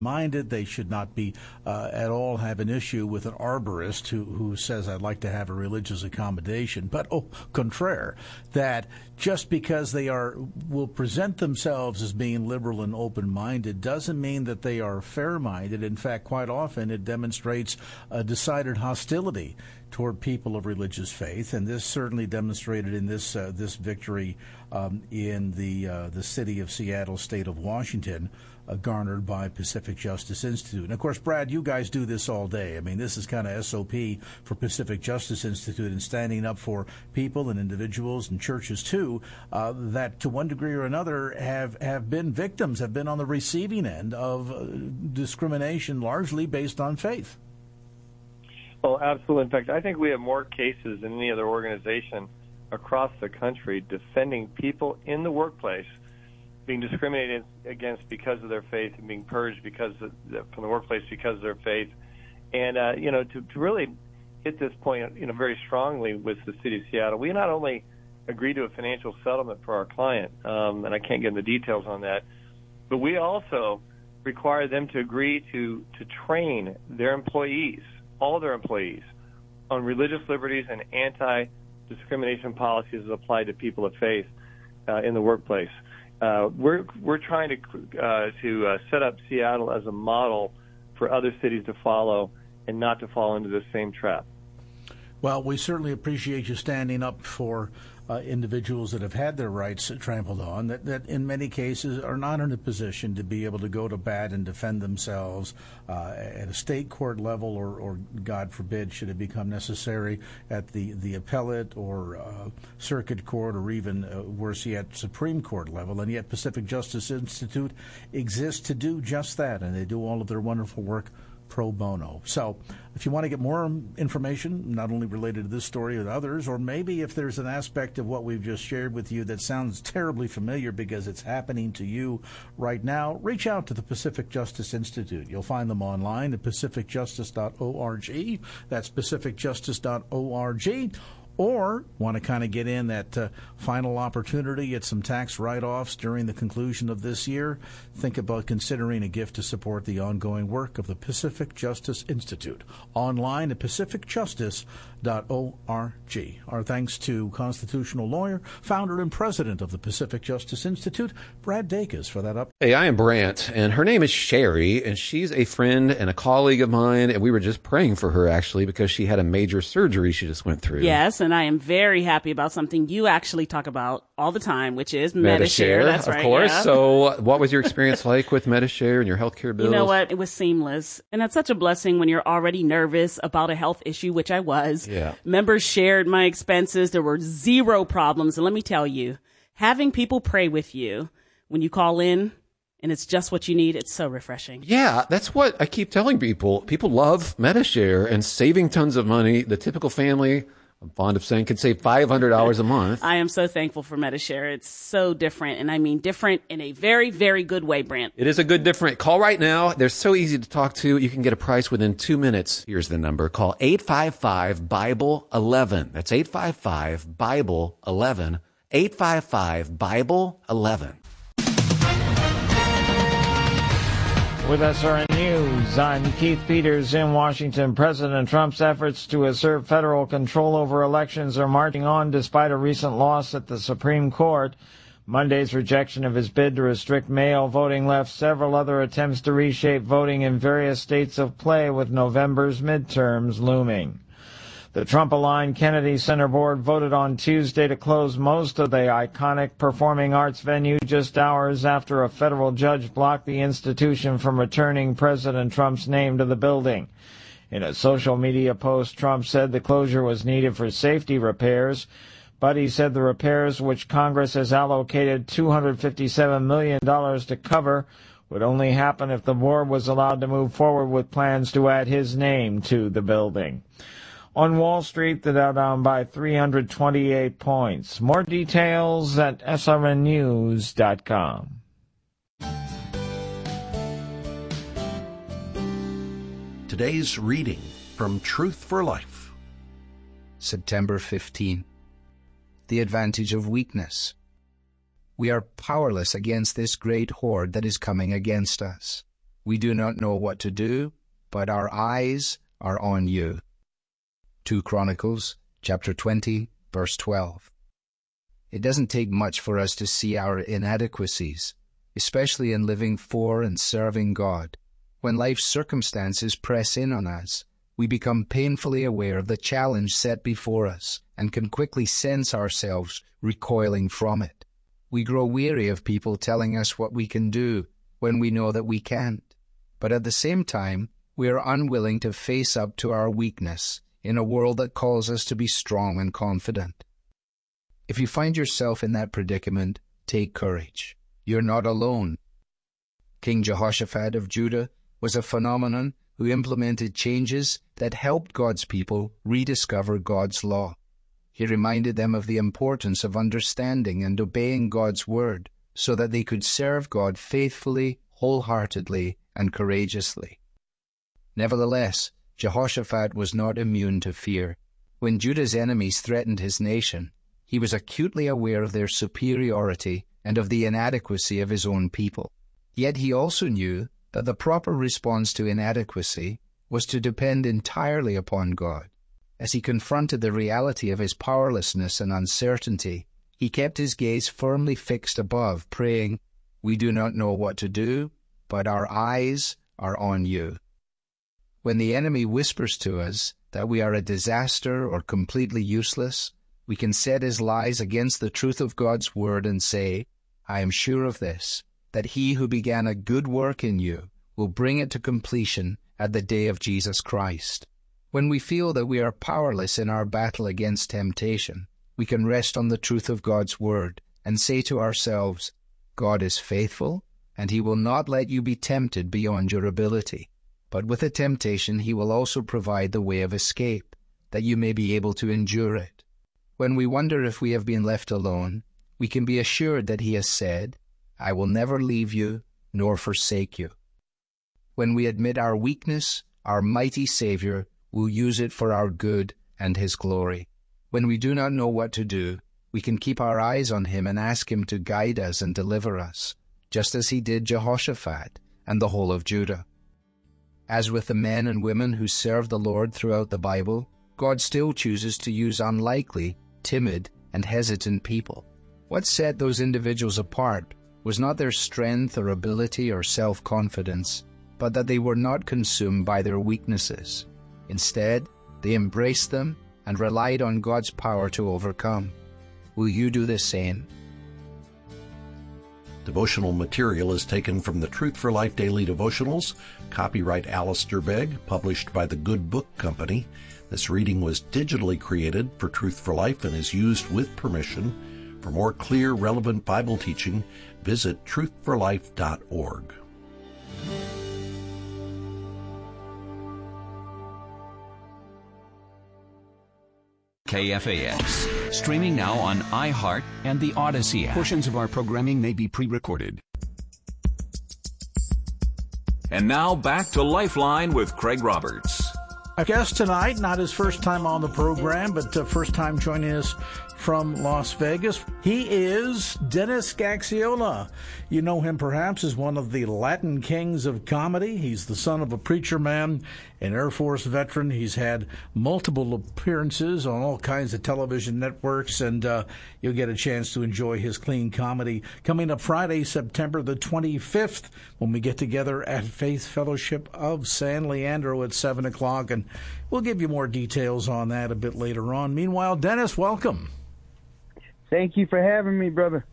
minded. They should not be at all have an issue with an arborist who says, I'd like to have a religious accommodation. But au contraire, that just because they will present themselves as being liberal and open-minded doesn't mean that they are fair-minded. In fact, quite often it demonstrates a decided hostility toward people of religious faith, and this certainly demonstrated in this victory in the city of Seattle, state of Washington, garnered by Pacific Justice Institute. And, of course, Brad, you guys do this all day. I mean, this is kind of SOP for Pacific Justice Institute and standing up for people and individuals and churches, too, that to one degree or another have been victims, have been on the receiving end of discrimination largely based on faith. Well, absolutely. In fact, I think we have more cases than any other organization across the country defending people in the workplace being discriminated against because of their faith and being purged from the workplace because of their faith. And, to really hit this point, very strongly with the city of Seattle, we not only agreed to a financial settlement for our client, and I can't get into details on that, but we also require them to agree to train their employees, all their employees, on religious liberties and anti-discrimination policies that apply to people of faith in the workplace. We're trying to set up Seattle as a model for other cities to follow and not to fall into this same trap. Well, we certainly appreciate you standing up for individuals that have had their rights trampled on, that in many cases are not in a position to be able to go to bat and defend themselves at a state court level or God forbid, should it become necessary, at the appellate or circuit court or even worse yet, Supreme Court level. And yet Pacific Justice Institute exists to do just that, and they do all of their wonderful work pro bono. So if you want to get more information, not only related to this story but others, or maybe if there's an aspect of what we've just shared with you that sounds terribly familiar because it's happening to you right now, reach out to the Pacific Justice Institute. You'll find them online at pacificjustice.org. That's pacificjustice.org. Or want to kind of get in that final opportunity, get some tax write-offs during the conclusion of this year, think about considering a gift to support the ongoing work of the Pacific Justice Institute. Online at pacificjustice.org. Our thanks to constitutional lawyer, founder and president of the Pacific Justice Institute, Brad Dacus, for that up. Hey, I am Brant, and her name is Sherry, and she's a friend and a colleague of mine, and we were just praying for her, actually, because she had a major surgery she just went through. Yes, and I am very happy about something you actually talk about all the time, which is Medi-Share. That's right. Of course. Yeah. So what was your experience like with Medi-Share and your healthcare bills? You know what? It was seamless. And that's such a blessing when you're already nervous about a health issue, which I was. Yeah. Members shared my expenses. There were zero problems. And let me tell you, having people pray with you when you call in, and it's just what you need, it's so refreshing. Yeah, that's what I keep telling people. People love Medi-Share and saving tons of money. The typical family, I'm fond of saying, can save $500 a month. I am so thankful for Medi-Share. It's so different, and I mean different in a very, very good way, Brant. It is a good different. Call right now. They're so easy to talk to. You can get a price within 2 minutes. Here's the number. Call 855-BIBLE-11. That's 855-BIBLE-11. 855-BIBLE-11. With SRN News, I'm Keith Peters in Washington. President Trump's efforts to assert federal control over elections are marching on despite a recent loss at the Supreme Court. Monday's rejection of his bid to restrict mail voting left several other attempts to reshape voting in various states of play, with November's midterms looming. The Trump-aligned Kennedy Center Board voted on Tuesday to close most of the iconic performing arts venue just hours after a federal judge blocked the institution from returning President Trump's name to the building. In a social media post, Trump said the closure was needed for safety repairs, but he said the repairs, which Congress has allocated $257 million to cover, would only happen if the board was allowed to move forward with plans to add his name to the building. On Wall Street, the Dow down by 328 points. More details at srnnews.com. Today's reading from Truth for Life. September 15. The advantage of weakness. We are powerless against this great horde that is coming against us. We do not know what to do, but our eyes are on you. 2 Chronicles chapter 20, verse 12. It doesn't take much for us to see our inadequacies, especially in living for and serving God. When life's circumstances press in on us, we become painfully aware of the challenge set before us and can quickly sense ourselves recoiling from it. We grow weary of people telling us what we can do when we know that we can't. But at the same time, we are unwilling to face up to our weakness in a world that calls us to be strong and confident. If you find yourself in that predicament, take courage. You're not alone. King Jehoshaphat of Judah was a phenomenon who implemented changes that helped God's people rediscover God's law. He reminded them of the importance of understanding and obeying God's word so that they could serve God faithfully, wholeheartedly, and courageously. Nevertheless, Jehoshaphat was not immune to fear. When Judah's enemies threatened his nation, he was acutely aware of their superiority and of the inadequacy of his own people. Yet he also knew that the proper response to inadequacy was to depend entirely upon God. As he confronted the reality of his powerlessness and uncertainty, he kept his gaze firmly fixed above, praying, "We do not know what to do, but our eyes are on you." When the enemy whispers to us that we are a disaster or completely useless, we can set his lies against the truth of God's word and say, "I am sure of this, that he who began a good work in you will bring it to completion at the day of Jesus Christ." When we feel that we are powerless in our battle against temptation, we can rest on the truth of God's word and say to ourselves, "God is faithful, and he will not let you be tempted beyond your ability. But with the temptation he will also provide the way of escape, that you may be able to endure it." When we wonder if we have been left alone, we can be assured that he has said, "I will never leave you nor forsake you." When we admit our weakness, our mighty Savior will use it for our good and his glory. When we do not know what to do, we can keep our eyes on him and ask him to guide us and deliver us, just as he did Jehoshaphat and the whole of Judah. As with the men and women who served the Lord throughout the Bible, God still chooses to use unlikely, timid, and hesitant people. What set those individuals apart was not their strength or ability or self-confidence, but that they were not consumed by their weaknesses. Instead, they embraced them and relied on God's power to overcome. Will you do the same? Devotional material is taken from the Truth for Life Daily Devotionals, copyright Alistair Begg, published by the Good Book Company. This reading was digitally created for Truth for Life and is used with permission. For more clear, relevant Bible teaching, visit truthforlife.org. KFAX. Streaming now on iHeart and the Odyssey app. Portions of our programming may be pre-recorded. And now back to Lifeline with Craig Roberts. Our guest tonight, not his first time on the program, but first time joining us from Las Vegas. He is Dennis Gaxiola. You know him perhaps as one of the Latin kings of comedy. He's the son of a preacher man, an Air Force veteran. He's had multiple appearances on all kinds of television networks, and you'll get a chance to enjoy his clean comedy coming up Friday, September the 25th, when we get together at Faith Fellowship of San Leandro at 7 o'clock, and we'll give you more details on that a bit later on. Meanwhile, Dennis, welcome. Thank you for having me, brother.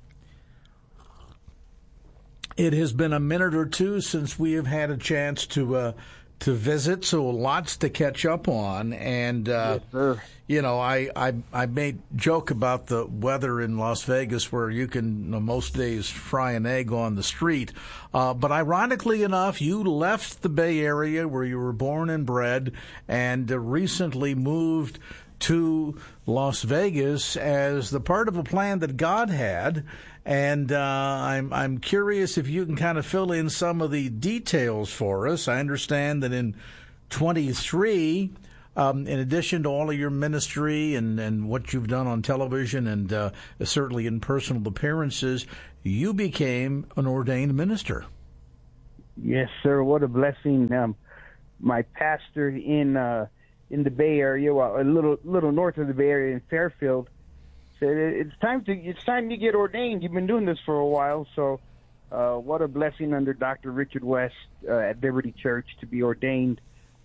It has been a minute or two since we have had a chance to visit, so lots to catch up on. And yes, sir. You know, I made joke about the weather in Las Vegas, where you can most days fry an egg on the street. But ironically enough, you left the Bay Area where you were born and bred, and recently moved to Las Vegas as the part of a plan that God had. And I'm curious if you can kind of fill in some of the details for us. I understand that in 23, in addition to all of your ministry and what you've done on television and certainly in personal appearances, you became an ordained minister. Yes, sir. What a blessing. My pastor in the Bay Area, well, a little north of the Bay Area in Fairfield, said it's time to get ordained. You've been doing this for a while, so what a blessing under Dr. Richard West at Liberty Church to be ordained.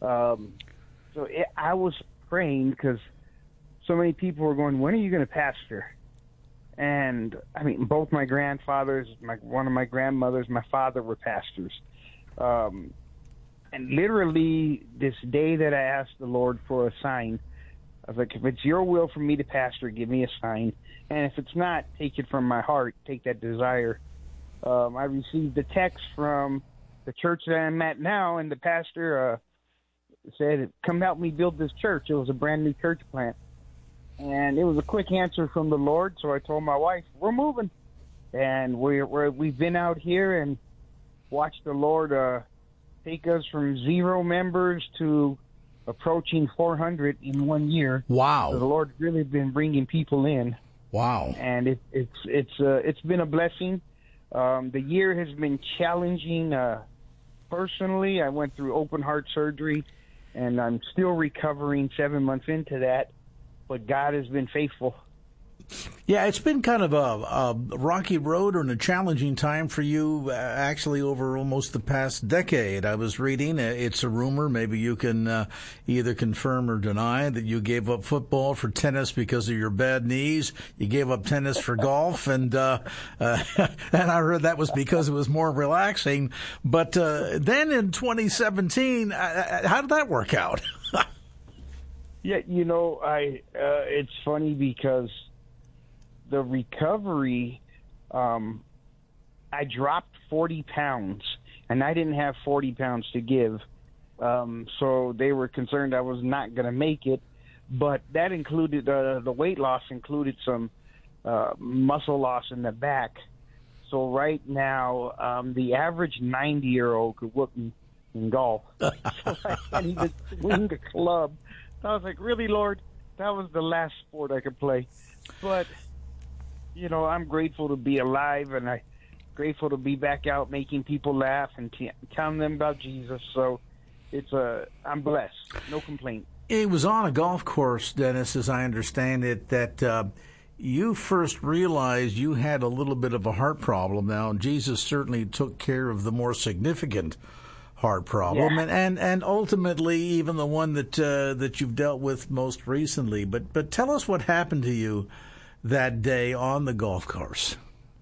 I was praying because so many people were going, when are you going to pastor? And I mean, both my grandfathers, one of my grandmothers, my father were pastors. And literally this day that I asked the Lord for a sign, I was like, if it's your will for me to pastor, give me a sign. And if it's not, take it from my heart, take that desire. I received a text from the church that I'm at now, and the pastor said, come help me build this church. It was a brand new church plant. And it was a quick answer from the Lord, so I told my wife, we're moving. And we've been out here and watched the Lord take us from 0 members to approaching 400 in 1 year. Wow. So the Lord's really been bringing people in. Wow. And it's been a blessing. The year has been challenging. Personally, I went through open heart surgery, and I'm still recovering 7 months into that. But God has been faithful. Yeah, it's been kind of a rocky road and a challenging time for you, actually, over almost the past decade. I was reading, it's a rumor, maybe you can either confirm or deny, that you gave up football for tennis because of your bad knees. You gave up tennis for golf, and and I heard that was because it was more relaxing. But then in 2017, how did that work out? Yeah, it's funny because the recovery, I dropped 40 pounds, and I didn't have 40 pounds to give. So they were concerned I was not going to make it. But that included, the weight loss included some muscle loss in the back. So right now, the average 90-year-old could whoop me in golf. So I can't even swing the club. I was like, really, Lord? That was the last sport I could play. But, I'm grateful to be alive, and I'm grateful to be back out making people laugh and telling them about Jesus. So I'm blessed. No complaint. It was on a golf course, Dennis, as I understand it, that you first realized you had a little bit of a heart problem. Now, Jesus certainly took care of the more significant heart problem, yeah. and ultimately even the one that you've dealt with most recently. But tell us what happened to you that day on the golf course.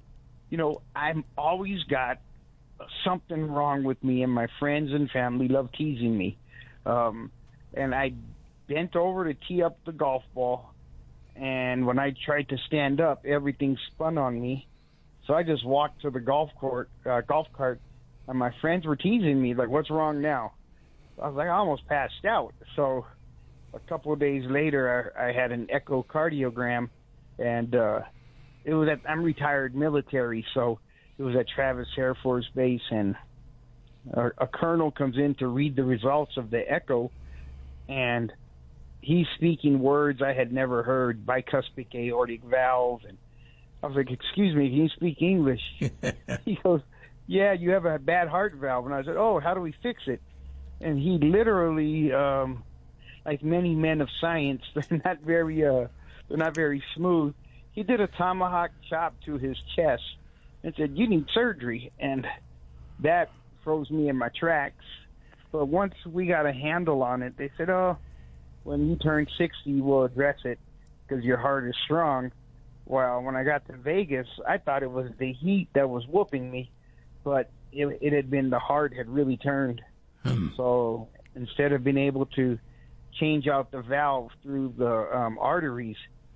I've always got something wrong with me, and my friends and family love teasing me. And I bent over to tee up the golf ball, and when I tried to stand up, everything spun on me. So I just walked to the golf cart. And my friends were teasing me, like, what's wrong now? I was like, I almost passed out. So a couple of days later, I had an echocardiogram, and I'm retired military, so it was at Travis Air Force Base, and a colonel comes in to read the results of the echo, and he's speaking words I had never heard, bicuspid aortic valve, and I was like, excuse me, can you speak English? He goes, yeah, you have a bad heart valve. And I said, oh, how do we fix it? And he literally, like many men of science, they're not very smooth. He did a tomahawk chop to his chest and said, you need surgery. And that froze me in my tracks. But once we got a handle on it, they said, oh, when you turn 60, we'll address it because your heart is strong. Well, when I got to Vegas, I thought it was the heat that was whooping me. But it had been the heart had really turned. So instead of being able to change out the valve through the arteries,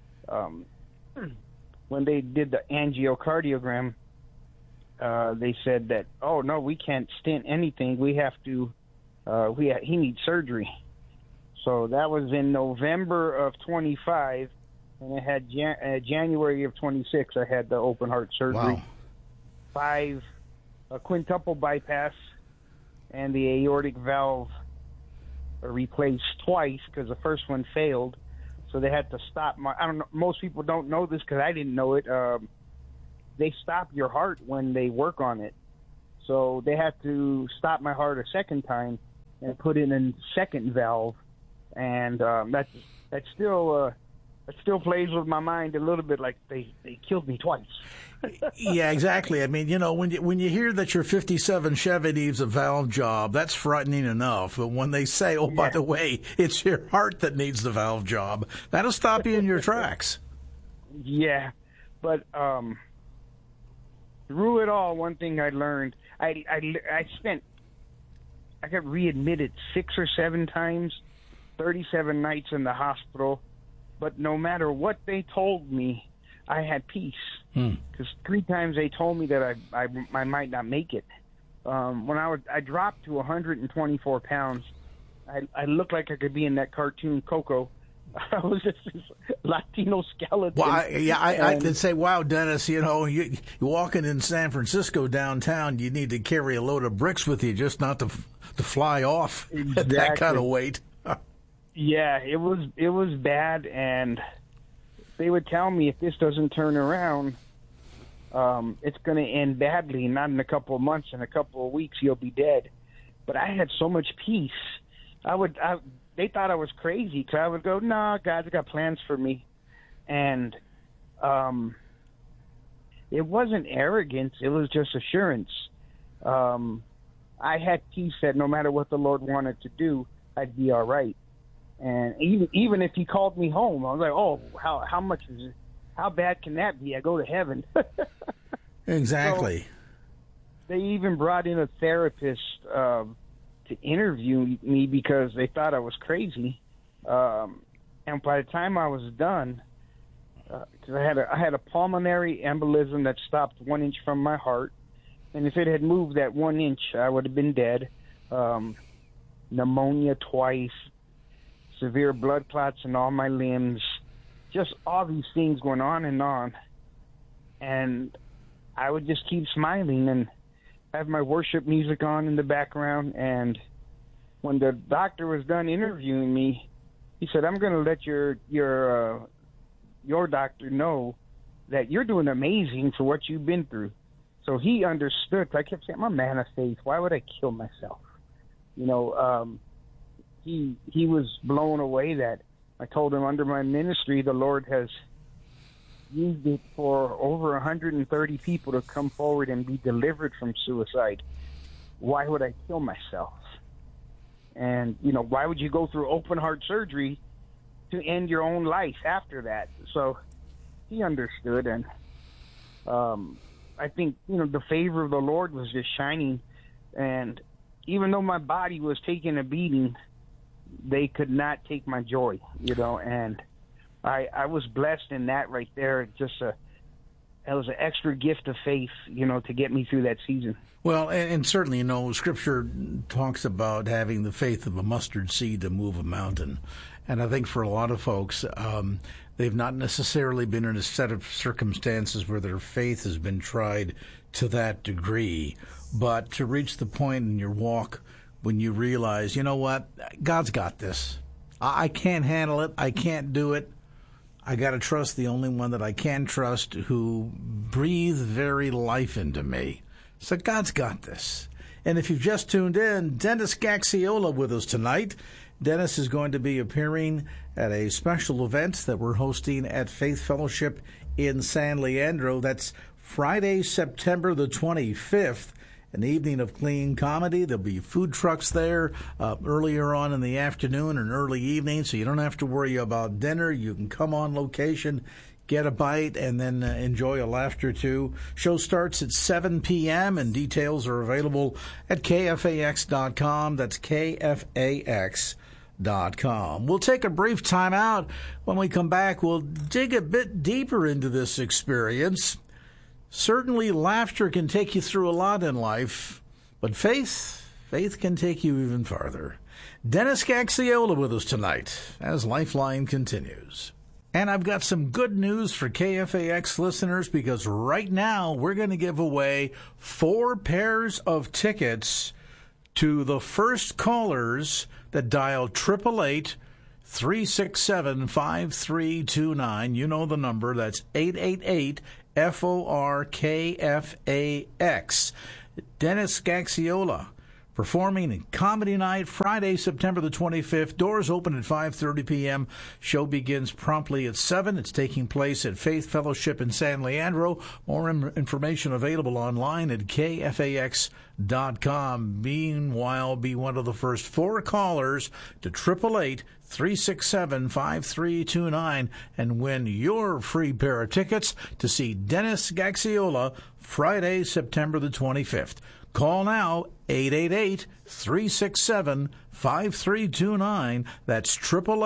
when they did the angiocardiogram, they said that, oh, no, we can't stent anything. We have to, he needs surgery. So that was in November of 25, and I had January of 26, I had the open heart surgery. Wow. A quintuple bypass, and the aortic valve replaced twice because the first one failed. So they had to stop I don't know, most people don't know this because I didn't know it. They stop your heart when they work on it. So they had to stop my heart a second time and put in a second valve, and that still plays with my mind a little bit, like they killed me twice. Yeah, exactly. I mean, when you hear that your 57 Chevy needs a valve job, that's frightening enough. But when they say, oh, by the way, it's your heart that needs the valve job, that'll stop you in your tracks. Yeah, but through it all, one thing I learned, I got readmitted 6 or 7 times, 37 nights in the hospital. But no matter what they told me, I had peace. Because 3 times they told me that I might not make it. When I dropped to 124 pounds, I looked like I could be in that cartoon Coco. I was just this Latino skeleton. Well, I could say, wow, Dennis, you're walking in San Francisco downtown, you need to carry a load of bricks with you just not to fly off at that kind of weight. Yeah, it was bad, and they would tell me if this doesn't turn around, it's going to end badly. Not in a couple of months, in a couple of weeks, you'll be dead. But I had so much peace. They thought I was crazy, because I would go, "No, God's got plans for me," and it wasn't arrogance; it was just assurance. I had peace that no matter what the Lord wanted to do, I'd be all right. And even if He called me home, I was like, "Oh, how much is it? How bad can that be? I go to heaven." Exactly. So they even brought in a therapist to interview me because they thought I was crazy. And by the time I was done, because I had a pulmonary embolism that stopped 1 inch from my heart, and if it had moved that 1 inch, I would have been dead. Pneumonia twice. Severe blood clots in all my limbs, just all these things going on. And I would just keep smiling and have my worship music on in the background. And when the doctor was done interviewing me, he said, "I'm going to let your doctor know that you're doing amazing for what you've been through." So he understood. I kept saying, "I'm a man of faith. Why would I kill myself?" He was blown away that I told him under my ministry, the Lord has used it for over 130 people to come forward and be delivered from suicide. Why would I kill myself? And, why would you go through open heart surgery to end your own life after that? So he understood. And I think, the favor of the Lord was just shining. And even though my body was taking a beating, they could not take my joy, and I was blessed in that right there. That was an extra gift of faith, to get me through that season. Well, and certainly, Scripture talks about having the faith of a mustard seed to move a mountain. And I think for a lot of folks, they've not necessarily been in a set of circumstances where their faith has been tried to that degree. But to reach the point in your walk when you realize, what, God's got this. I can't handle it. I can't do it. I got to trust the only one that I can trust, who breathed very life into me. So God's got this. And if you've just tuned in, Dennis Gaxiola with us tonight. Dennis is going to be appearing at a special event that we're hosting at Faith Fellowship in San Leandro. That's Friday, September the 25th. An evening of clean comedy. There'll be food trucks there earlier on in the afternoon and early evening, so you don't have to worry about dinner. You can come on location, get a bite, and then enjoy a laugh or two. Show starts at 7 p.m., and details are available at KFAX.com. That's KFAX.com. We'll take a brief time out. When we come back, we'll dig a bit deeper into this experience. Certainly, laughter can take you through a lot in life, but faith can take you even farther. Dennis Gaxiola with us tonight as Lifeline continues. And I've got some good news for KFAX listeners, because right now we're going to give away 4 pairs of tickets to the first callers that dial 888-367-5329. You know the number. That's 888 FORKFAX. Dennis Gaxiola, performing in Comedy Night Friday, September the 25th. Doors open at 5:30 p.m. Show begins promptly at 7. It's taking place at Faith Fellowship in San Leandro. More information available online at kfax.com. Meanwhile, be one of the first 4 callers to 888-367-5329 and win your free pair of tickets to see Dennis Gaxiola Friday, September the 25th. Call now, 888-367-5329. That's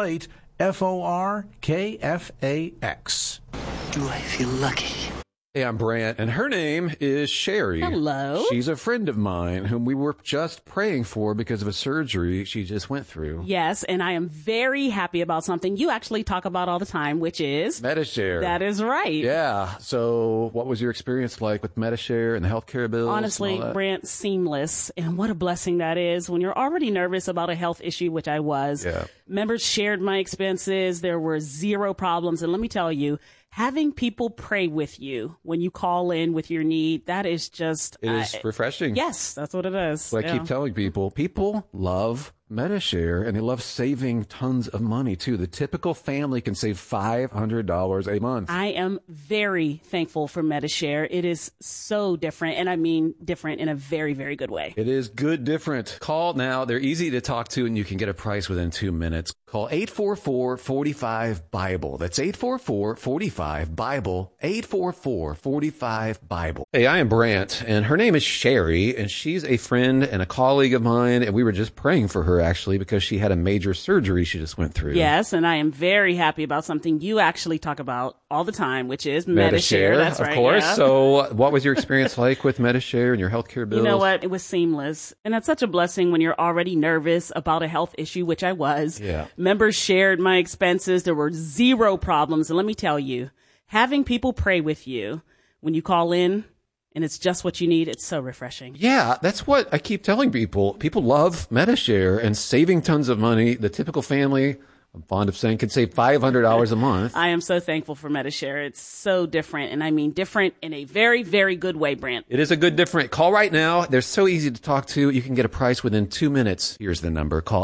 888-FORKFAX. Do I feel lucky? Hey, I'm Brant, and her name is Sherry. Hello. She's a friend of mine whom we were just praying for because of a surgery she just went through. Yes, and I am very happy about something you actually talk about all the time, which is Medi-Share. That is right. Yeah. So what was your experience like with Medi-Share and the healthcare bills? Honestly, Brant, seamless. And what a blessing that is when you're already nervous about a health issue, which I was. Yeah. Members shared my expenses. There were 0 problems. And let me tell you, having people pray with you when you call in with your need, that is just... It is refreshing. Yes, that's what it is. So I keep telling people love Medi-Share, and they love saving tons of money, too. The typical family can save $500 a month. I am very thankful for Medi-Share. It is so different, and I mean different in a very, very good way. It is good different. Call now. They're easy to talk to, and you can get a price within 2 minutes. Call 844-45-BIBLE. That's 844-45-BIBLE, 844-45-BIBLE. Hey, I am Brant, and her name is Sherry, and she's a friend and a colleague of mine, and we were just praying for her, actually, because she had a major surgery she just went through. Yes, and I am very happy about something you actually talk about all the time, which is Medi-Share. That's right. Of course. Yeah. So what was your experience like with Medi-Share and your healthcare bills? You know what? It was seamless. And that's such a blessing when you're already nervous about a health issue, which I was. Yeah. Members shared my expenses. There were 0 problems. And let me tell you, having people pray with you when you call in, and it's just what you need, it's so refreshing. Yeah, that's what I keep telling people. People love Medi-Share and saving tons of money. The typical family, I'm fond of saying, can save $500 a month. I am so thankful for Medi-Share. It's so different, and I mean different in a very, very good way, Brant. It is a good different. Call right now. They're so easy to talk to. You can get a price within 2 minutes. Here's the number. Call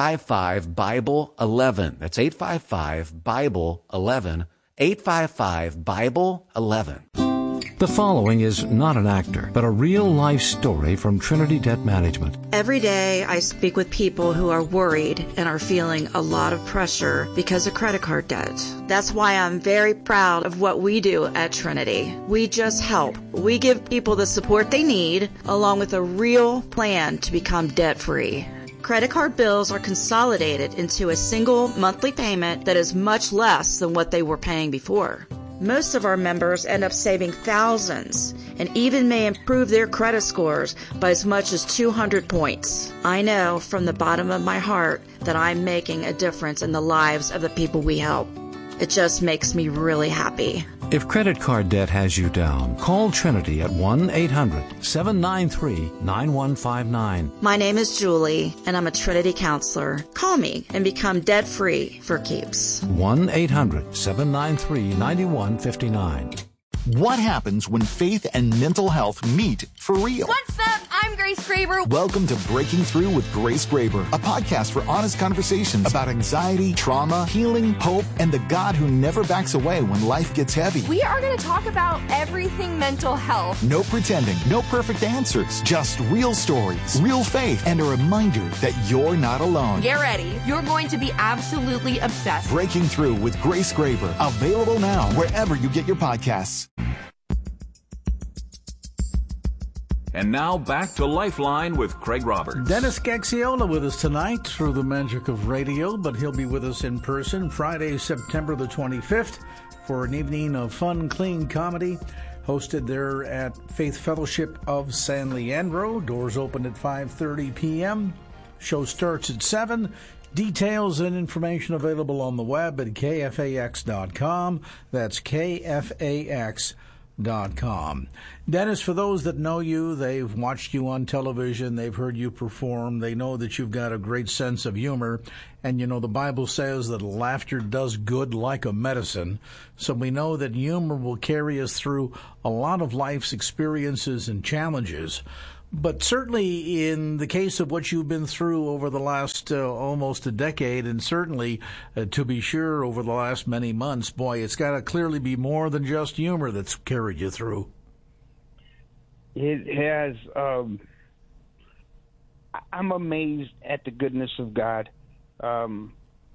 855-BIBLE-11. That's 855-BIBLE-11. 855-BIBLE-11. The following is not an actor, but a real-life story from Trinity Debt Management. Every day I speak with people who are worried and are feeling a lot of pressure because of credit card debt. That's why I'm very proud of what we do at Trinity. We just help. We give people the support they need, along with a real plan to become debt-free. Credit card bills are consolidated into a single monthly payment that is much less than what they were paying before. Most of our members end up saving thousands and even may improve their credit scores by as much as 200 points. I know from the bottom of my heart that I'm making a difference in the lives of the people we help. It just makes me really happy. If credit card debt has you down, call Trinity at 1-800-793-9159. My name is Julie, and I'm a Trinity counselor. Call me and become debt-free for keeps. 1-800-793-9159. What happens when faith and mental health meet for real? What's up? I'm Grace Graber. Welcome to Breaking Through with Grace Graber, a podcast for honest conversations about anxiety, trauma, healing, hope, and the God who never backs away when life gets heavy. We are going to talk about everything mental health. No pretending, no perfect answers, just real stories, real faith, and a reminder that you're not alone. Get ready. You're going to be absolutely obsessed. Breaking Through with Grace Graber, available now wherever you get your podcasts. And now back to Lifeline with Craig Roberts. Dennis Gaxiola with us tonight through the magic of radio, but he'll be with us in person Friday, September the 25th for an evening of fun, clean comedy hosted there at Faith Fellowship of San Leandro. Doors open at 5:30 p.m. Show starts at 7. Details and information available on the web at kfax.com. That's kfax.com. DennisRoberts.com. Dennis, for those that know you, they've watched you on television, they've heard you perform, they know that you've got a great sense of humor, and you know the Bible says that laughter does good like a medicine, so we know that humor will carry us through a lot of life's experiences and challenges. But certainly in the case of what you've been through over the last almost a decade, and certainly, to be sure, over the last many months, boy, it's got to clearly be more than just humor that's carried you through. It has. I'm amazed at the goodness of God. 10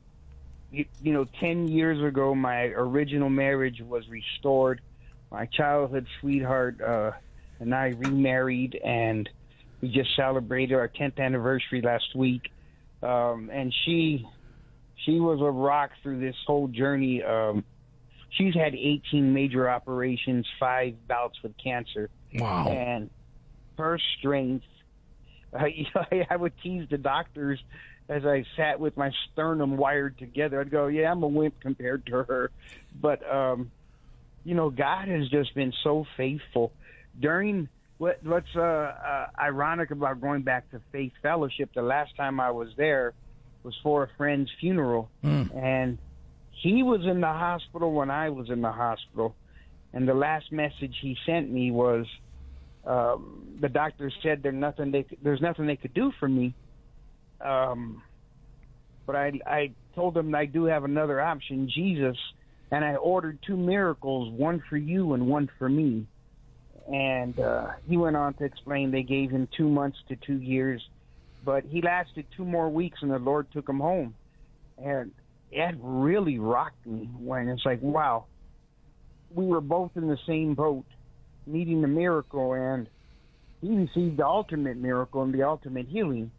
years ago, my original marriage was restored. My childhood sweetheart and I remarried, and we just celebrated our 10th anniversary last week. And she was a rock through this whole journey. She's had 18 major operations, 5 bouts with cancer. Wow. And her strength, I would tease the doctors as I sat with my sternum wired together. I'd go, yeah, I'm a wimp compared to her. But, God has just been so faithful. During what's ironic about going back to Faith Fellowship, the last time I was there was for a friend's funeral, and he was in the hospital when I was in the hospital, and the last message he sent me was, the doctor said there's nothing they could do for me, but I told him I do have another option, Jesus, and I ordered 2 miracles, one for you and one for me. And he went on to explain they gave him 2 months to 2 years, but he lasted 2 more weeks and the Lord took him home. And it really rocked me when it's like, wow, we were both in the same boat needing the miracle, and he received the ultimate miracle and the ultimate healing.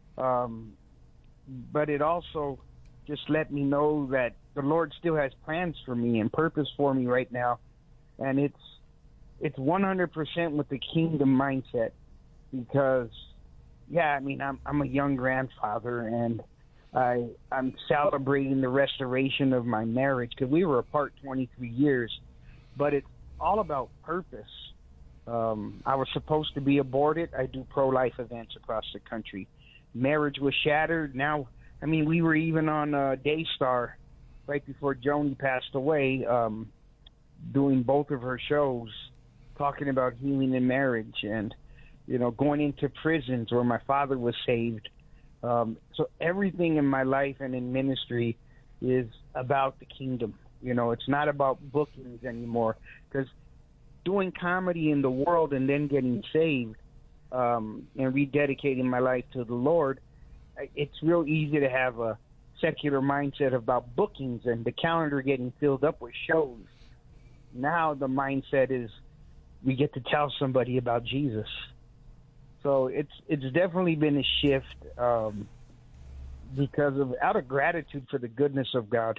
But it also just let me know that the Lord still has plans for me and purpose for me right now. And it's 100% with the kingdom mindset, because, I'm a young grandfather, and I'm celebrating the restoration of my marriage, because we were apart 23 years, but it's all about purpose. I was supposed to be aborted. I do pro-life events across the country. Marriage was shattered. Now, we were even on Daystar right before Joni passed away, doing both of her shows, talking about healing in marriage, and, going into prisons where my father was saved. So everything in my life and in ministry is about the kingdom. It's not about bookings anymore, because doing comedy in the world and then getting saved and rededicating my life to the Lord, it's real easy to have a secular mindset about bookings and the calendar getting filled up with shows. Now the mindset is we get to tell somebody about Jesus. So it's definitely been a shift out of gratitude for the goodness of God.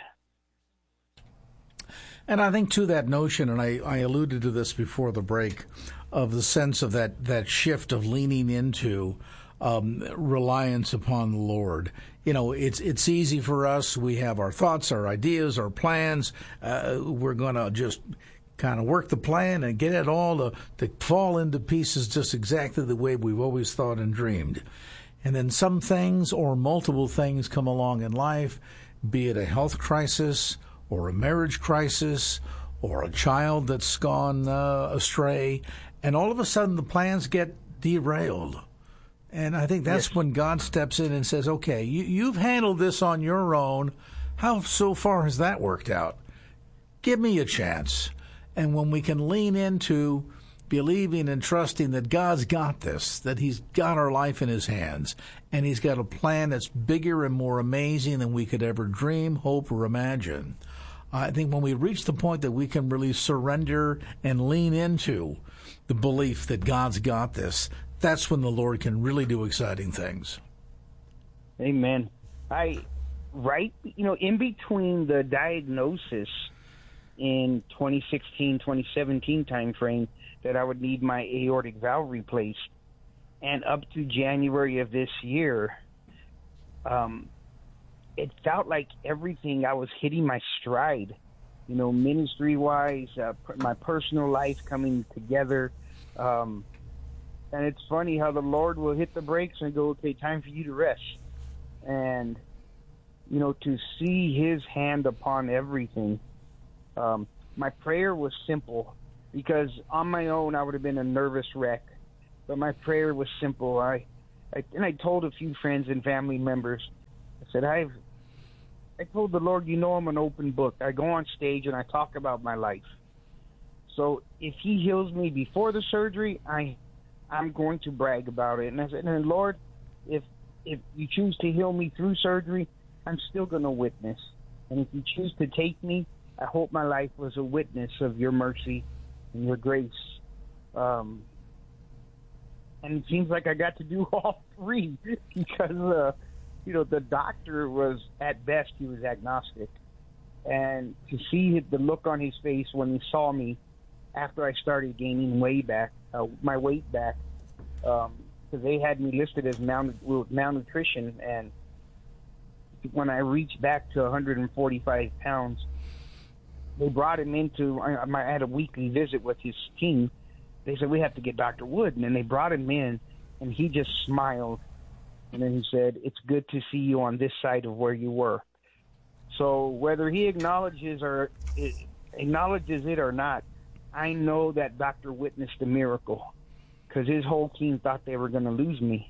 And I think to that notion, and I alluded to this before the break, of the sense of that shift of leaning into reliance upon the Lord. It's easy for us. We have our thoughts, our ideas, our plans. We're going to just kind of work the plan and get it all to fall into pieces just exactly the way we've always thought and dreamed. And then some things or multiple things come along in life, be it a health crisis or a marriage crisis or a child that's gone astray, and all of a sudden the plans get derailed. And I think that's when God steps in and says, okay, you've handled this on your own. How so far has that worked out? Give me a chance. And when we can lean into believing and trusting that God's got this, that He's got our life in His hands, and He's got a plan that's bigger and more amazing than we could ever dream, hope, or imagine. I think when we reach the point that we can really surrender and lean into the belief that God's got this, that's when the Lord can really do exciting things. Amen. In between the diagnosis in 2016, 2017 timeframe that I would need my aortic valve replaced, and up to January of this year, it felt like everything, I was hitting my stride. ministry-wise, my personal life coming together. And it's funny how the Lord will hit the brakes and go, okay, time for you to rest. And, to see his hand upon everything. My prayer was simple, because on my own I would have been a nervous wreck. But my prayer was simple. I told a few friends and family members, I said, I told the Lord, I'm an open book. I go on stage and I talk about my life. So if he heals me before the surgery, I'm going to brag about it. And I said, Lord, if you choose to heal me through surgery, I'm still going to witness. And if you choose to take me, I hope my life was a witness of your mercy and your grace. And it seems like I got to do all three because, the doctor was, at best, he was agnostic. And to see the look on his face when he saw me after I started gaining my weight back, because they had me listed as malnutrition. And when I reached back to 145 pounds, they brought him into, I had a weekly visit with his team. They said, we have to get Dr. Wood. And then they brought him in, and he just smiled. And then he said, it's good to see you on this side of where you were. So whether he acknowledges it or not, I know that doctor witnessed a miracle, because his whole team thought they were going to lose me.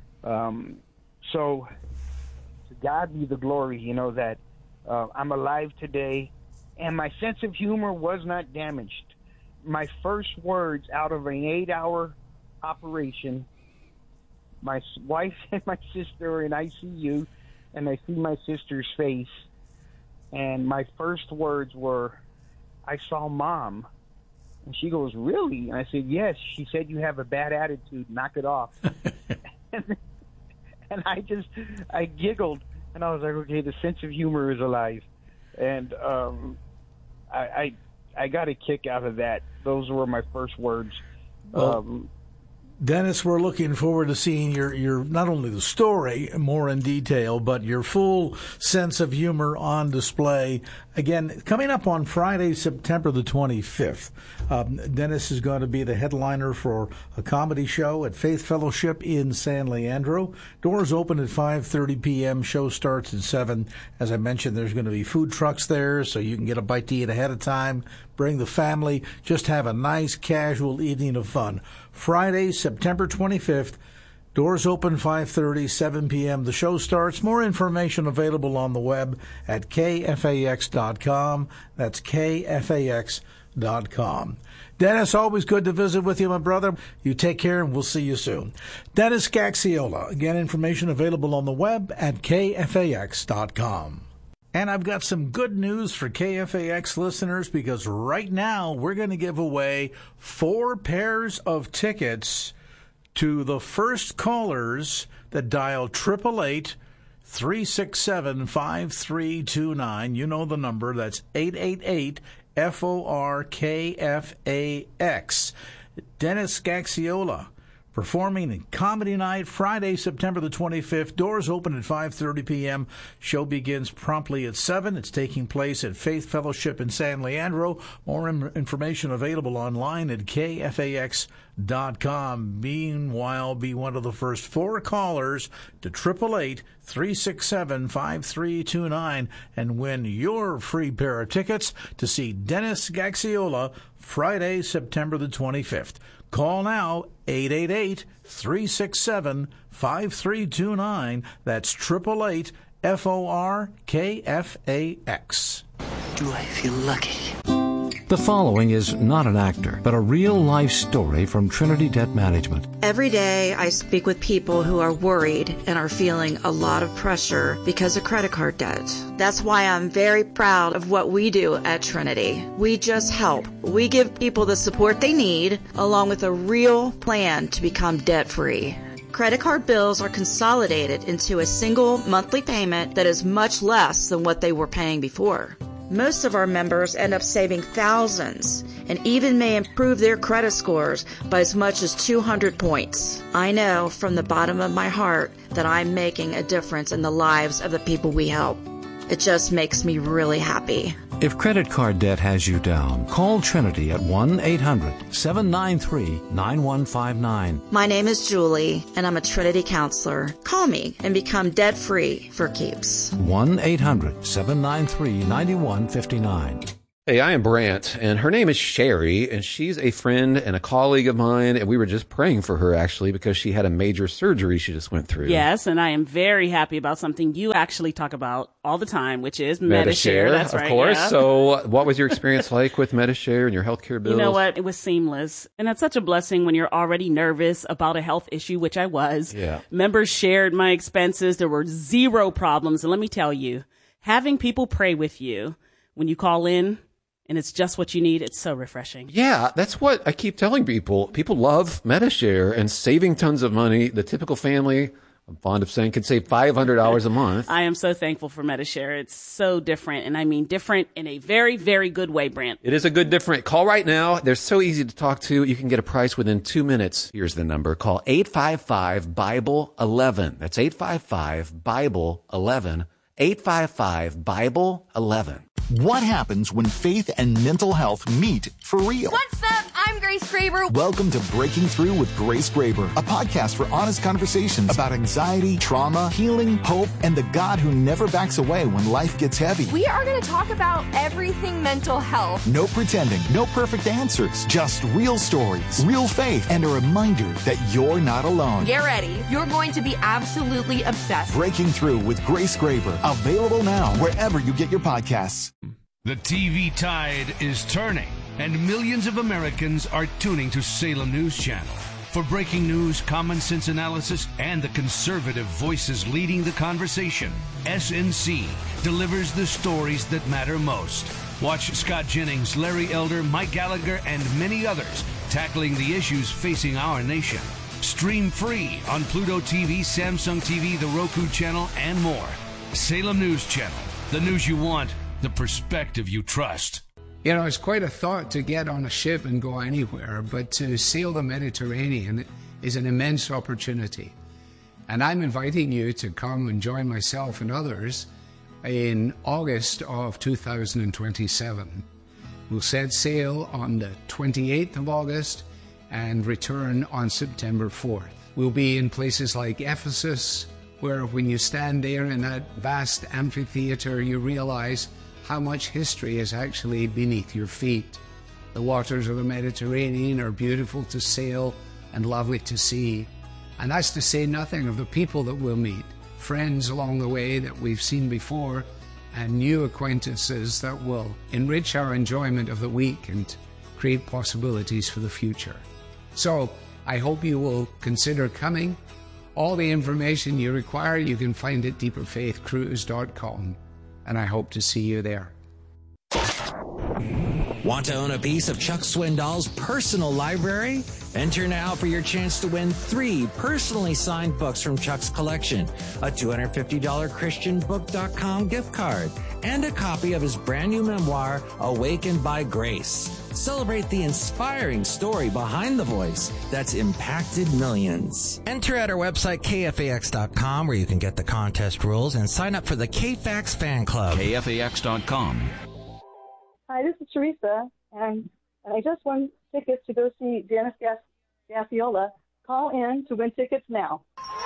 So to God be the glory, that I'm alive today, and my sense of humor was not damaged. My first words out of an 8-hour operation, my wife and my sister are in ICU, and I see my sister's face, and my first words were, I saw Mom. And she goes, really? And I said, yes. She said, you have a bad attitude. Knock it off. and I giggled, and I was like, okay, the sense of humor is alive. And I got a kick out of that. Those were my first words. Well, Dennis, we're looking forward to seeing your not only the story more in detail, but your full sense of humor on display. Again, coming up on Friday, September the 25th, Dennis is going to be the headliner for a comedy show at Faith Fellowship in San Leandro. Doors open at 5:30 p.m. Show starts at 7. As I mentioned, there's going to be food trucks there, so you can get a bite to eat ahead of time. Bring the family. Just have a nice, casual evening of fun. Friday, September 25th. Doors open 5:30, 7 p.m. The show starts. More information available on the web at kfax.com. That's kfax.com. Dennis, always good to visit with you, my brother. You take care, and we'll see you soon. Dennis Gaxiola. Again, information available on the web at kfax.com. And I've got some good news for KFAX listeners, because right now we're going to give away 4 pairs of tickets to the first callers that dial 888-367-5329. You know the number. That's 888-FORKFAX. Dennis Gaxiola performing in Comedy Night, Friday, September the 25th. Doors open at 5:30 p.m. Show begins promptly at 7. It's taking place at Faith Fellowship in San Leandro. More information available online at kfax.com. Meanwhile, be one of the first 4 callers to 888-367-5329 and win your free pair of tickets to see Dennis Gaxiola Friday, September the 25th. Call now, 888-367-5329. That's 888-FORKFAX. Do I feel lucky? The following is not an actor, but a real-life story from Trinity Debt Management. Every day I speak with people who are worried and are feeling a lot of pressure because of credit card debt. That's why I'm very proud of what we do at Trinity. We just help. We give people the support they need, along with a real plan to become debt-free. Credit card bills are consolidated into a single monthly payment that is much less than what they were paying before. Most of our members end up saving thousands and even may improve their credit scores by as much as 200 points. I know from the bottom of my heart that I'm making a difference in the lives of the people we help. It just makes me really happy. If credit card debt has you down, call Trinity at 1-800-793-9159. My name is Julie, and I'm a Trinity counselor. Call me and become debt-free for keeps. 1-800-793-9159. Hey, I am Brant, and her name is Sherry, and she's a friend and a colleague of mine, and we were just praying for her, actually, because she had a major surgery she just went through. Yes, and I am very happy about something you actually talk about all the time, which is Medi-Share. That's right, of course. Yeah. So what was your experience like with Medi-Share and your healthcare bills? You know what? It was seamless. And that's such a blessing when you're already nervous about a health issue, which I was. Yeah. Members shared my expenses. There were zero problems. And let me tell you, having people pray with you when you call in, and it's just what you need, it's so refreshing. Yeah, that's what I keep telling people. People love Medi-Share and saving tons of money. The typical family, I'm fond of saying, could save $500 a month. I am so thankful for Medi-Share. It's so different, and I mean different in a very, very good way, Brant. It is a good different. Call right now. They're so easy to talk to. You can get a price within 2 minutes. Here's the number. Call 855-BIBLE-11. That's 855-BIBLE-11. 855-BIBLE-11. What happens when faith and mental health meet for real? What's up? I'm Grace Graber. Welcome to Breaking Through with Grace Graber, a podcast for honest conversations about anxiety, trauma, healing, hope, and the God who never backs away when life gets heavy. We are going to talk about everything mental health. No pretending, no perfect answers, just real stories, real faith, and a reminder that you're not alone. Get ready. You're going to be absolutely obsessed. Breaking Through with Grace Graber, available now wherever you get your podcasts. The TV tide is turning, and millions of Americans are tuning to Salem News Channel. For breaking news, common sense analysis, and the conservative voices leading the conversation, SNC delivers the stories that matter most. Watch Scott Jennings, Larry Elder, Mike Gallagher, and many others tackling the issues facing our nation. Stream free on Pluto TV, Samsung TV, the Roku channel, and more. Salem News Channel, the news you want, the perspective you trust. You know, it's quite a thought to get on a ship and go anywhere, but to sail the Mediterranean is an immense opportunity. And I'm inviting you to come and join myself and others in August of 2027. We'll set sail on the 28th of August and return on September 4th. We'll be in places like Ephesus, where when you stand there in that vast amphitheater, you realize how much history is actually beneath your feet. The waters of the Mediterranean are beautiful to sail and lovely to see. And that's to say nothing of the people that we'll meet, friends along the way that we've seen before, and new acquaintances that will enrich our enjoyment of the week and create possibilities for the future. So I hope you will consider coming. All the information you require you can find at deeperfaithcruise.com. And I hope to see you there. Want to own a piece of Chuck Swindoll's personal library? Enter now for your chance to win 3 personally signed books from Chuck's collection, a $250 ChristianBook.com gift card, and a copy of his brand new memoir, Awakened by Grace. Celebrate the inspiring story behind the voice that's impacted millions. Enter at our website, KFAX.com, where you can get the contest rules and sign up for the KFAX fan club. KFAX.com. Hi, this is Teresa, and I just won tickets to go see Janice Gaffiola. Call in to win tickets now.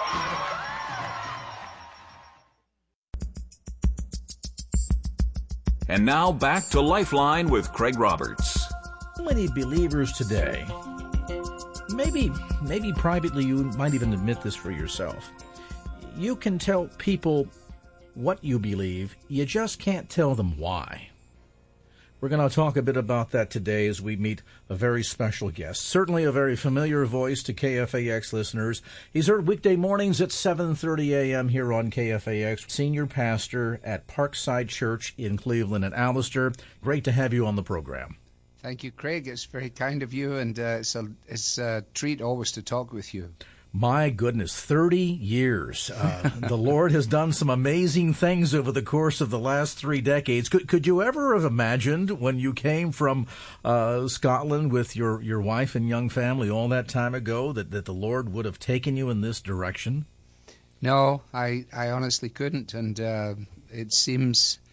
And now back to Lifeline with Craig Roberts. So many believers today, maybe privately you might even admit this for yourself. You can tell people what you believe, you just can't tell them why. We're going to talk a bit about that today as we meet a very special guest, certainly a very familiar voice to KFAX listeners. He's heard weekday mornings at 7:30 a.m. here on KFAX, senior pastor at Parkside Church in Cleveland and Alistair. Great to have you on the program. Thank you, Craig. It's very kind of you, and it's a treat always to talk with you. My goodness, 30 years. The Lord has done some amazing things over the course of the last 3 decades. Could you ever have imagined when you came from Scotland with your wife and young family all that time ago that the Lord would have taken you in this direction? No, I honestly couldn't, and it seems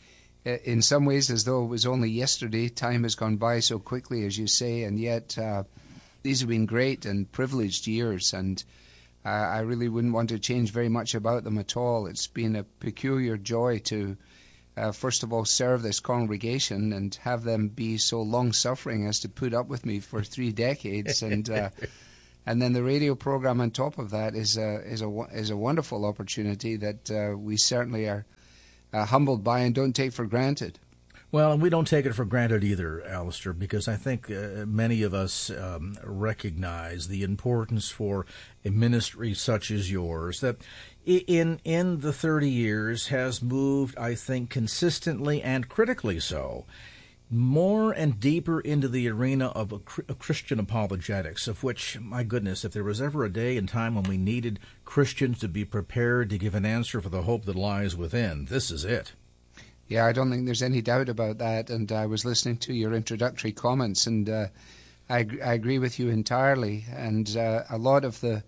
in some ways as though it was only yesterday. Time has gone by so quickly, as you say, and yet these have been great and privileged years, and I really wouldn't want to change very much about them at all. It's been a peculiar joy to first of all serve this congregation and have them be so long-suffering as to put up with me for 3 decades, and then the radio program on top of that is a wonderful opportunity that we certainly are humbled by and don't take for granted. Well, and we don't take it for granted either, Alistair, because I think many of us recognize the importance for a ministry such as yours that in the 30 years has moved, I think, consistently and critically so, more and deeper into the arena of Christian apologetics, of which, my goodness, if there was ever a day and time when we needed Christians to be prepared to give an answer for the hope that lies within, this is it. Yeah, I don't think there's any doubt about that. And I was listening to your introductory comments, and I agree with you entirely. And a lot of the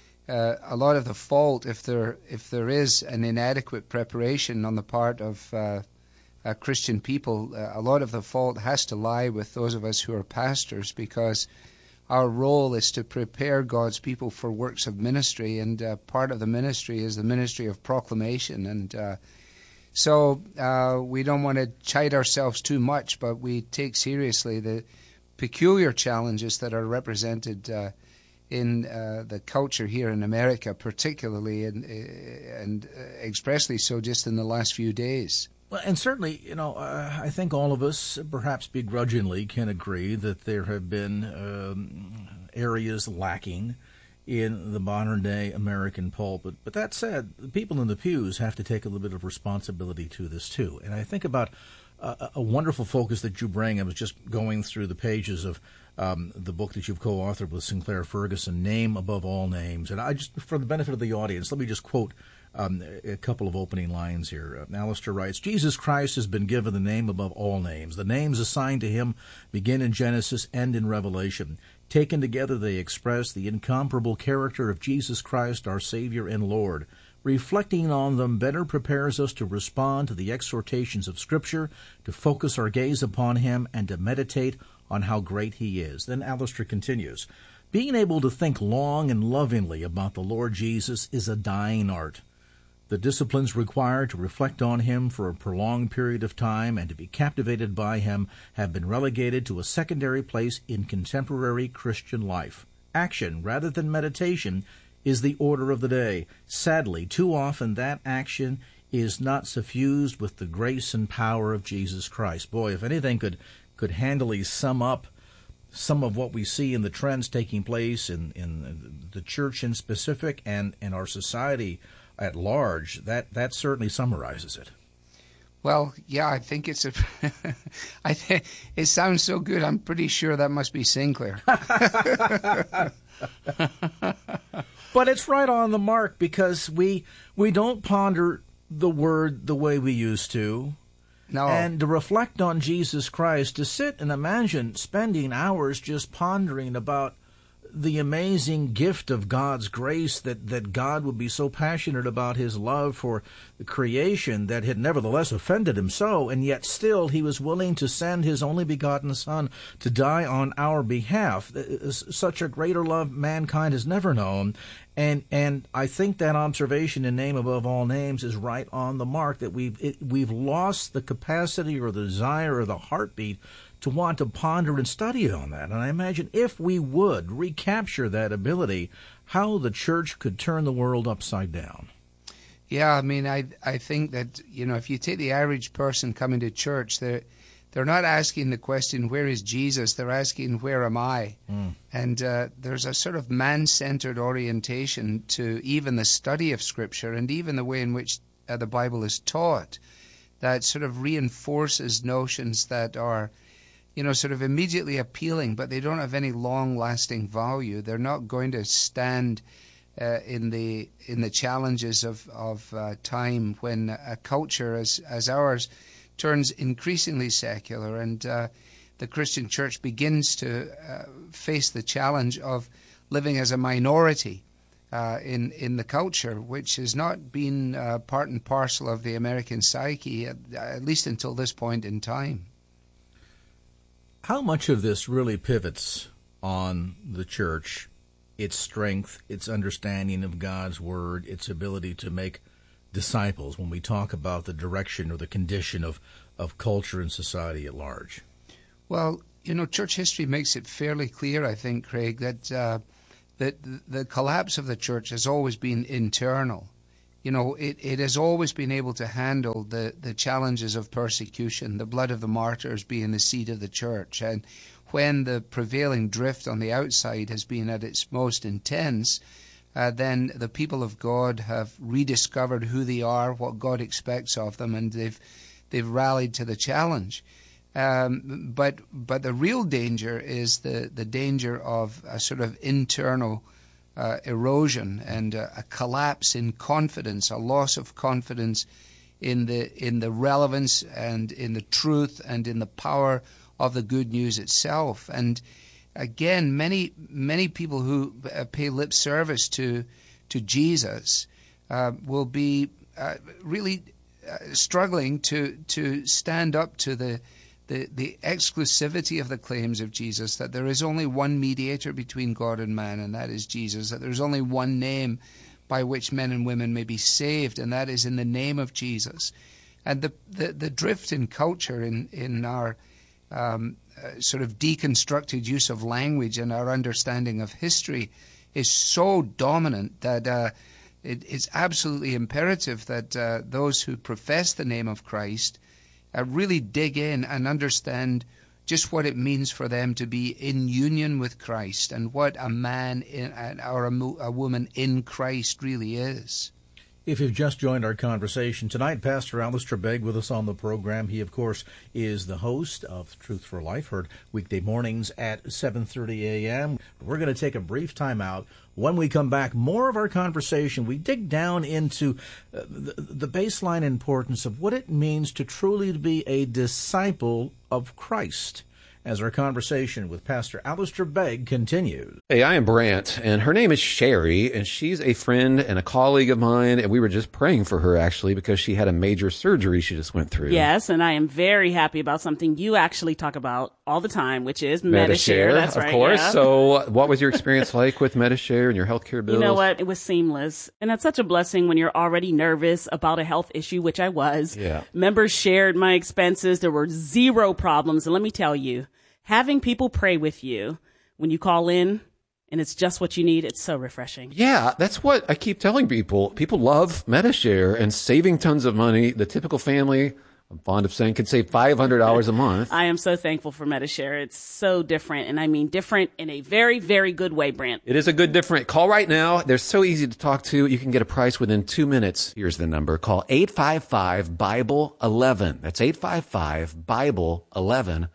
fault, if there is an inadequate preparation on the part of Christian people, a lot of the fault has to lie with those of us who are pastors, because our role is to prepare God's people for works of ministry, and part of the ministry is the ministry of proclamation. And so we don't want to chide ourselves too much, but we take seriously the peculiar challenges that are represented in the culture here in America, particularly and expressly so just in the last few days. Well, and certainly, I think all of us, perhaps begrudgingly, can agree that there have been areas lacking in the modern-day American pulpit. But that said, the people in the pews have to take a little bit of responsibility to this, too. And I think about a wonderful focus that you bring. I was just going through the pages of the book that you've co-authored with Sinclair Ferguson, Name Above All Names. And I just, for the benefit of the audience, let me just quote a couple of opening lines here. Alistair writes, Jesus Christ has been given the name above all names. The names assigned to him begin in Genesis, end in Revelation. Taken together, they express the incomparable character of Jesus Christ, our Savior and Lord. Reflecting on them better prepares us to respond to the exhortations of Scripture, to focus our gaze upon him, and to meditate on how great he is. Then Alistair continues, being able to think long and lovingly about the Lord Jesus is a dying art. The disciplines required to reflect on him for a prolonged period of time and to be captivated by him have been relegated to a secondary place in contemporary Christian life. Action, rather than meditation, is the order of the day. Sadly, too often that action is not suffused with the grace and power of Jesus Christ. Boy, if anything could handily sum up some of what we see in the trends taking place in the church in specific and in our society at large, that certainly summarizes it. Well, yeah, I think it's I think it sounds so good. I'm pretty sure that must be Sinclair. But it's right on the mark, because we don't ponder the word the way we used to. No. And to reflect on Jesus Christ, to sit and imagine spending hours just pondering about the amazing gift of God's grace, that God would be so passionate about his love for the creation that had nevertheless offended him so, and yet still he was willing to send his only begotten Son to die on our behalf. Such a greater love mankind has never known. And I think that observation in Name Above All Names is right on the mark, that we've lost the capacity or the desire or the heartbeat to want to ponder and study on that. And I imagine if we would recapture that ability, how the church could turn the world upside down. Yeah, I mean, I think that, if you take the average person coming to church, they're not asking the question, where is Jesus? They're asking, where am I? And there's a sort of man-centered orientation to even the study of Scripture and even the way in which the Bible is taught, that sort of reinforces notions that are sort of immediately appealing, but they don't have any long-lasting value. They're not going to stand in the challenges of time when a culture as ours turns increasingly secular, and the Christian church begins to face the challenge of living as a minority in the culture, which has not been part and parcel of the American psyche, at least until this point in time. How much of this really pivots on the church, its strength, its understanding of God's Word, its ability to make disciples when we talk about the direction or the condition of culture and society at large? Well, church history makes it fairly clear, I think, Craig, that the collapse of the church has always been internal. It has always been able to handle the challenges of persecution, the blood of the martyrs being the seed of the church. And when the prevailing drift on the outside has been at its most intense, then the people of God have rediscovered who they are, what God expects of them, and they've rallied to the challenge. But the real danger is the danger of a sort of internal erosion and a collapse in confidence, a loss of confidence in the relevance and in the truth and in the power of the good news itself. And again, many people who pay lip service to Jesus will be really struggling to stand up to the exclusivity of the claims of Jesus, that there is only one mediator between God and man, and that is Jesus, that there's only one name by which men and women may be saved, and that is in the name of Jesus. And the drift in culture, in our sort of deconstructed use of language and our understanding of history is so dominant that it's absolutely imperative that those who profess the name of Christ really dig in and understand just what it means for them to be in union with Christ and what a man or a woman in Christ really is. If you've just joined our conversation tonight, Pastor Alistair Begg with us on the program. He, of course, is the host of Truth for Life, heard weekday mornings at 7:30 a.m. We're going to take a brief time out. When we come back, more of our conversation. We dig down into the baseline importance of what it means to truly be a disciple of Christ, as our conversation with Pastor Alistair Begg continues. Hey, I am Brant, and her name is Sherry, and she's a friend and a colleague of mine, and we were just praying for her, actually, because she had a major surgery she just went through. Yes, and I am very happy about something you actually talk about all the time, which is Medi-Share. That's right, of course. Yeah. So what was your experience like with Medi-Share and your healthcare bills? You know what? It was seamless. And that's such a blessing when you're already nervous about a health issue, which I was. Yeah. Members shared my expenses. There were zero problems. And let me tell you, having people pray with you when you call in and it's just what you need, it's so refreshing. Yeah, that's what I keep telling people. People love Medi-Share and saving tons of money. The typical family, I'm fond of saying, can save $500 a month. I am so thankful for Medi-Share. It's so different, and I mean different in a very, very good way, Brant. It is a good different. Call right now. They're so easy to talk to. You can get a price within 2 minutes. Here's the number. Call 855-BIBLE-11. That's 855-BIBLE-11.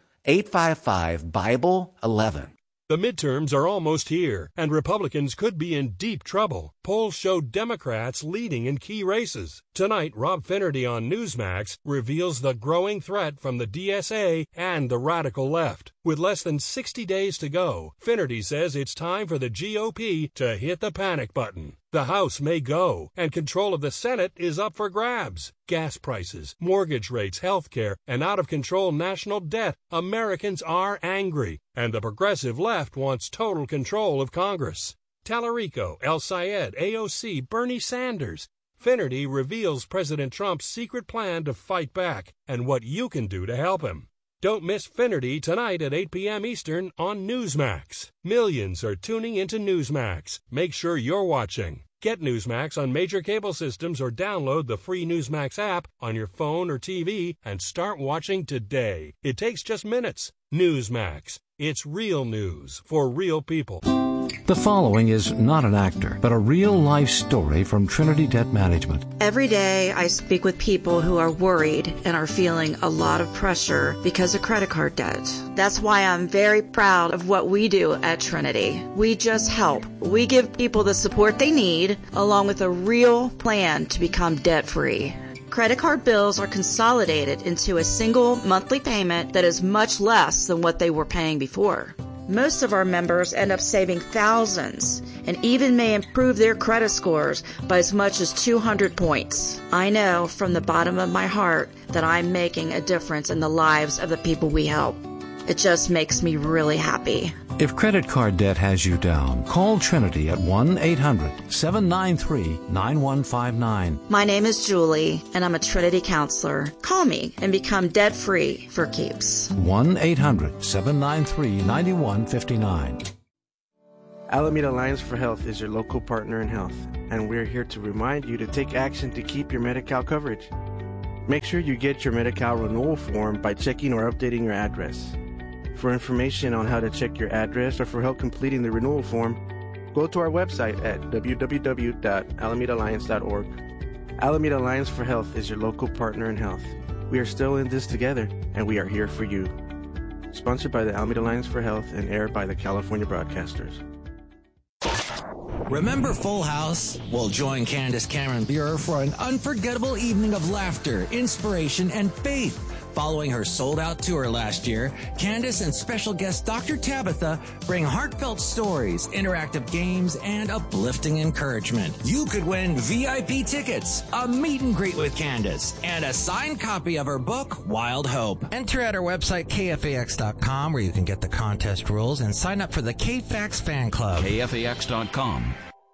855-BIBLE-11. The midterms are almost here, and Republicans could be in deep trouble. Polls show Democrats leading in key races. Tonight, Rob Finnerty on Newsmax reveals the growing threat from the DSA and the radical left. With less than 60 days to go, Finnerty says it's time for the GOP to hit the panic button. The House may go, and control of the Senate is up for grabs. Gas prices, mortgage rates, health care, and out-of-control national debt. Americans are angry, and the progressive left wants total control of Congress. Tallarico, El Sayed, AOC, Bernie Sanders. Finnerty reveals President Trump's secret plan to fight back and what you can do to help him. Don't miss Finnerty tonight at 8 p.m. Eastern on Newsmax. Millions are tuning into Newsmax. Make sure you're watching. Get Newsmax on major cable systems or download the free Newsmax app on your phone or TV and start watching today. It takes just minutes. Newsmax. It's real news for real people. The following is not an actor, but a real-life story from Trinity Debt Management. Every day I speak with people who are worried and are feeling a lot of pressure because of credit card debt. That's why I'm very proud of what we do at Trinity. We just help. We give people the support they need, along with a real plan to become debt-free. Credit card bills are consolidated into a single monthly payment that is much less than what they were paying before. Most of our members end up saving thousands and even may improve their credit scores by as much as 200 points. I know from the bottom of my heart that I'm making a difference in the lives of the people we help. It just makes me really happy. If credit card debt has you down, call Trinity at 1-800-793-9159. My name is Julie, and I'm a Trinity counselor. Call me and become debt-free for keeps. 1-800-793-9159. Alameda Alliance for Health is your local partner in health, and we're here to remind you to take action to keep your Medi-Cal coverage. Make sure you get your Medi-Cal renewal form by checking or updating your address. For information on how to check your address or for help completing the renewal form, go to our website at www.alamedaalliance.org. Alameda Alliance for Health is your local partner in health. We are still in this together, and we are here for you. Sponsored by the Alameda Alliance for Health and aired by the California Broadcasters. Remember Full House? Well, join Candace Cameron Bure for an unforgettable evening of laughter, inspiration, and faith. Following her sold-out tour last year, Candace and special guest Dr. Tabitha bring heartfelt stories, interactive games, and uplifting encouragement. You could win VIP tickets, a meet and greet with Candace, and a signed copy of her book, Wild Hope. Enter at our website, KFAX.com, where you can get the contest rules and sign up for the KFAX Fan Club. KFAX.com.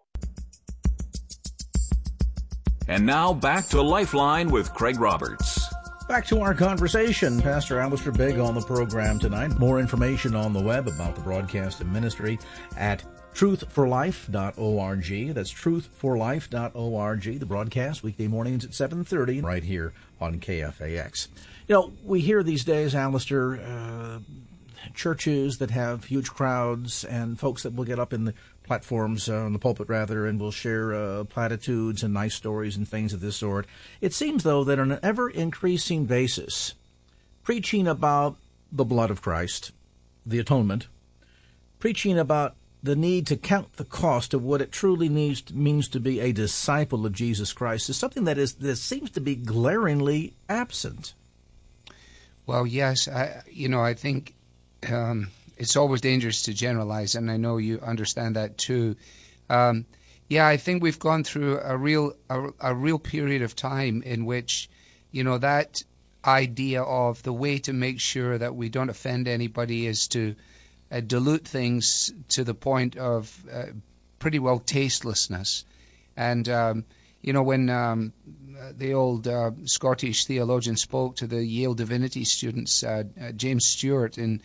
And now back to Lifeline with Craig Roberts. Back to our conversation. Pastor Alistair Begg on the program tonight. More information on the web about the broadcast and ministry at truthforlife.org. That's truthforlife.org. The broadcast weekday mornings at 7:30 right here on KFAX. You know, we hear these days, Alistair, churches that have huge crowds and folks that will get up in the platforms, on the pulpit rather, and will share platitudes and nice stories and things of this sort. It seems, though, that on an ever-increasing basis, preaching about the blood of Christ, the atonement, preaching about the need to count the cost of what it truly means to be a disciple of Jesus Christ is something that seems to be glaringly absent. Well, yes, I think it's always dangerous to generalize, and I know you understand that too. I think we've gone through a real period of time in which, that idea of the way to make sure that we don't offend anybody is to dilute things to the point of pretty well tastelessness. And when the old Scottish theologian spoke to the Yale Divinity students, James Stewart, in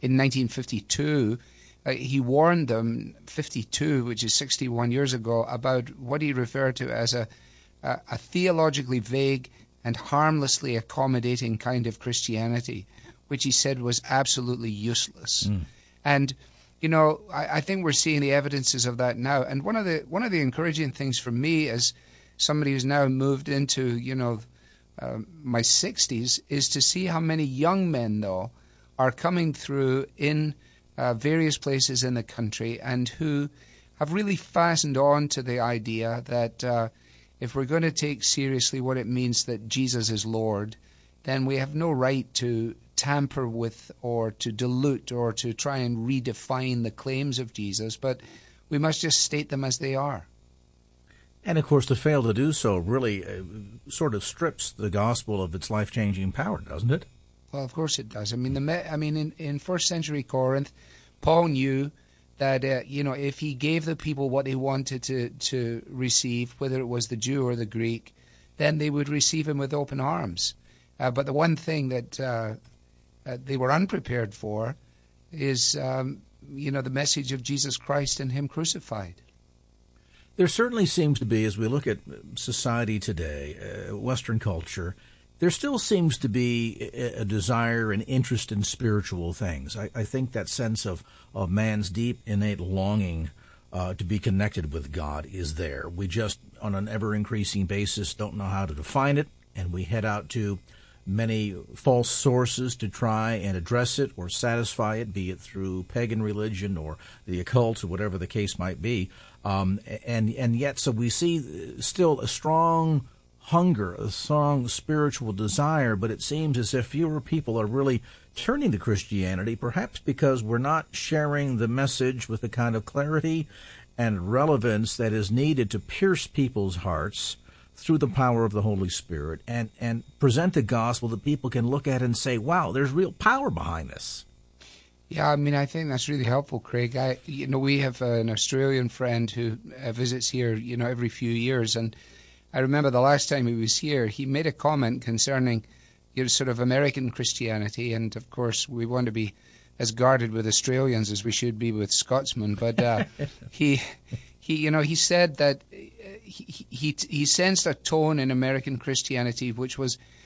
1952, he warned them, 52, which is 61 years ago, about what he referred to as a theologically vague and harmlessly accommodating kind of Christianity, which he said was absolutely useless. And I think we're seeing the evidences of that now. And one of the encouraging things for me as somebody who's now moved into my 60s is to see how many young men, though, are coming through in various places in the country and who have really fastened on to the idea that if we're going to take seriously what it means that Jesus is Lord, then we have no right to tamper with or to dilute or to try and redefine the claims of Jesus, but we must just state them as they are. And, of course, to fail to do so really sort of strips the gospel of its life-changing power, doesn't it? Well, of course it does. I mean, in first century Corinth, Paul knew that if he gave the people what they wanted to receive, whether it was the Jew or the Greek, then they would receive him with open arms. But the one thing that they were unprepared for is the message of Jesus Christ and him crucified. There certainly seems to be, as we look at society today, Western culture, there still seems to be a desire and interest in spiritual things. I think that sense of man's deep, innate longing to be connected with God is there. We just, on an ever-increasing basis, don't know how to define it, and we head out to many false sources to try and address it or satisfy it, be it through pagan religion or the occult or whatever the case might be. And yet, so we see still a strong hunger, a strong spiritual desire, but it seems as if fewer people are really turning to Christianity, perhaps because we're not sharing the message with the kind of clarity and relevance that is needed to pierce people's hearts through the power of the Holy Spirit and present the gospel that people can look at and say, wow, there's real power behind this. Yeah, I mean, I think that's really helpful, Craig. We have an Australian friend who visits here, every few years, and I remember the last time he was here, he made a comment concerning, sort of American Christianity, and of course we want to be as guarded with Australians as we should be with Scotsmen. But he said that he sensed a tone in American Christianity which was